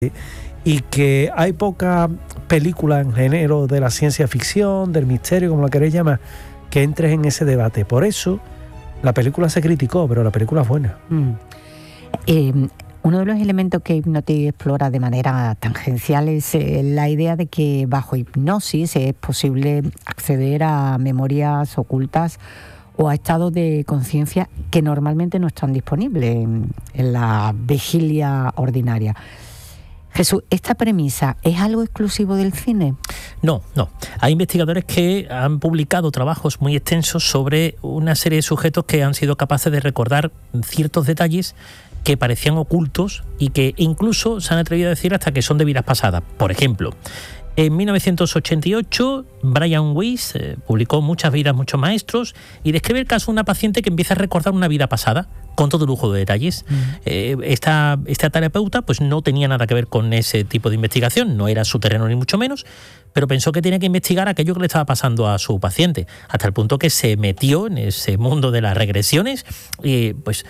y que hay pocas películas en género de la ciencia ficción, del misterio, como la queréis llamar, que entres en ese debate. Por eso la película se criticó, pero la película es buena. Uno de los elementos que Hypnotic explora de manera tangencial es la idea de que bajo hipnosis es posible acceder a memorias ocultas o a estados de conciencia que normalmente no están disponibles en la vigilia ordinaria. Jesús, ¿esta premisa es algo exclusivo del cine? No. Hay investigadores que han publicado trabajos muy extensos sobre una serie de sujetos que han sido capaces de recordar ciertos detalles que parecían ocultos y que incluso se han atrevido a decir hasta que son de vidas pasadas. Por ejemplo, en 1988, Brian Weiss publicó Muchas vidas, muchos maestros y describe el caso de una paciente que empieza a recordar una vida pasada con todo lujo de detalles. Esta terapeuta pues no tenía nada que ver con ese tipo de investigación, no era su terreno ni mucho menos, pero pensó que tenía que investigar aquello que le estaba pasando a su paciente, hasta el punto que se metió en ese mundo de las regresiones y pues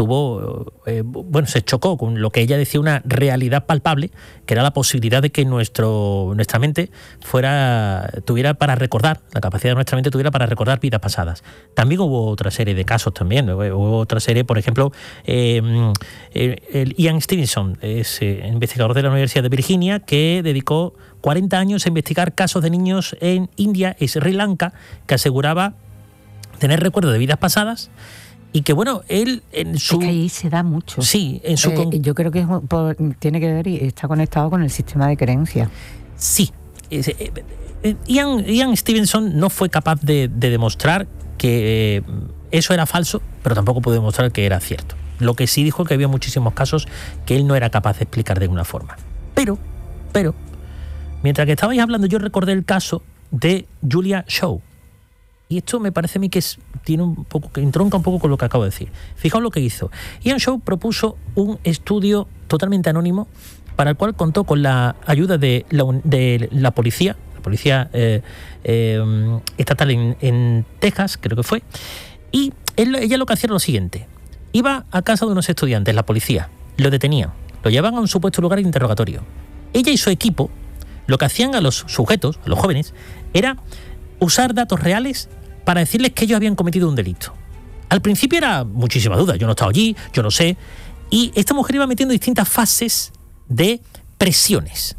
se chocó con lo que ella decía una realidad palpable, que era la posibilidad de que nuestra mente tuviera para recordar, la capacidad de nuestra mente tuviera para recordar vidas pasadas. También hubo otra serie de casos también, hubo otra serie, por ejemplo, el Ian Stevenson, es investigador de la Universidad de Virginia, que dedicó 40 años a investigar casos de niños en India y Sri Lanka que aseguraba tener recuerdo de vidas pasadas y que, bueno, él en su... Es que ahí se da mucho. Sí, en su... yo creo que tiene que ver y está conectado con el sistema de creencias. Sí. Ian Stevenson no fue capaz de demostrar que eso era falso, pero tampoco pudo demostrar que era cierto. Lo que sí dijo que había muchísimos casos que él no era capaz de explicar de alguna forma. Pero, mientras que estabais hablando, yo recordé el caso de Julia Shaw. Y esto me parece a mí que entronca un poco con lo que acabo de decir. Fijaos lo que hizo. Ian Shaw propuso un estudio totalmente anónimo para el cual contó con la ayuda de la policía estatal en Texas, creo que fue. Y ella lo que hacía era lo siguiente. Iba a casa de unos estudiantes, la policía, lo detenían, lo llevaban a un supuesto lugar de interrogatorio. Ella y su equipo lo que hacían a los sujetos, a los jóvenes, era usar datos reales para decirles que ellos habían cometido un delito. Al principio era muchísima duda, yo no he estado allí, yo no sé, y esta mujer iba metiendo distintas fases de presiones.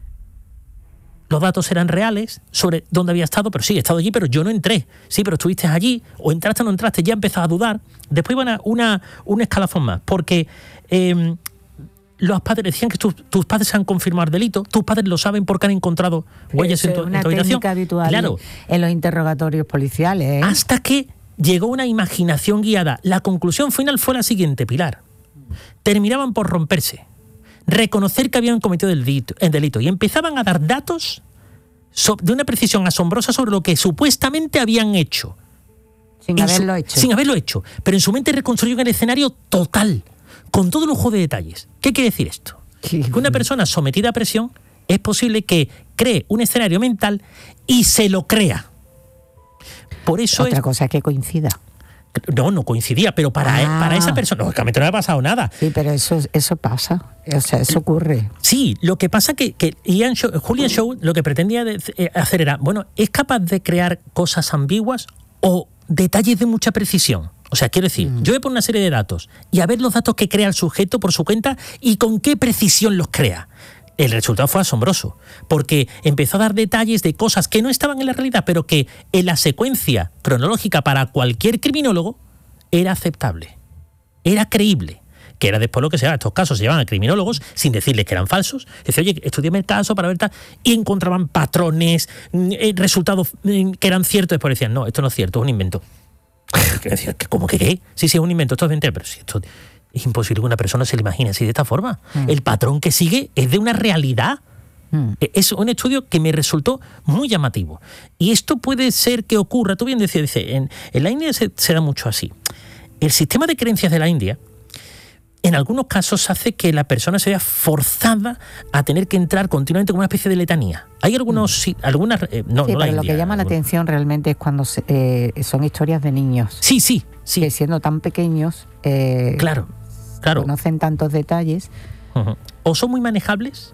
Los datos eran reales sobre dónde había estado, pero sí, he estado allí, pero yo no entré. Sí, pero estuviste allí, o entraste o no entraste, ya empezaba a dudar. Después iban a un escalafón más, porque los padres decían que tus padres han confirmado el delito, tus padres lo saben porque han encontrado huellas en tu habitación. Es una técnica habitual, claro, en los interrogatorios policiales, ¿eh? Hasta que llegó una imaginación guiada. La conclusión final fue la siguiente, Pilar. Terminaban por romperse, reconocer que habían cometido el delito y empezaban a dar datos de una precisión asombrosa sobre lo que supuestamente habían hecho. Sin haberlo hecho. Pero en su mente reconstruyó el escenario total, con todo lujo de detalles. ¿Qué quiere decir esto? Que una persona sometida a presión es posible que cree un escenario mental y se lo crea. Por eso otra cosa es que coincida. No coincidía, pero para esa persona, lógicamente no le ha pasado nada. Sí, pero eso pasa, o sea, eso ocurre. Sí, lo que pasa que Julia Shaw lo que pretendía hacer era, es capaz de crear cosas ambiguas o detalles de mucha precisión. O sea, quiero decir, yo voy a poner una serie de datos y a ver los datos que crea el sujeto por su cuenta y con qué precisión los crea. El resultado fue asombroso, porque empezó a dar detalles de cosas que no estaban en la realidad, pero que en la secuencia cronológica para cualquier criminólogo era aceptable, era creíble, que era después lo que se llama, estos casos se llevan a criminólogos sin decirles que eran falsos. Decía, oye, estudiame el caso para ver tal, y encontraban patrones, resultados que eran ciertos, después decían, no, esto no es cierto, es un invento. ¿Cómo que qué? Sí, es un invento, esto es mentira, pero si esto... Es imposible que una persona se lo imagine así de esta forma. El patrón que sigue es de una realidad. Es un estudio que me resultó muy llamativo. Y esto puede ser que ocurra, tú bien decías, en la India se da mucho así. El sistema de creencias de la India, en algunos casos, hace que la persona se vea forzada a tener que entrar continuamente con una especie de letanía. Hay algunas... pero lo que llama la atención realmente es cuando son historias de niños. Sí. Que siendo tan pequeños... Claro. Conocen tantos detalles O son muy manejables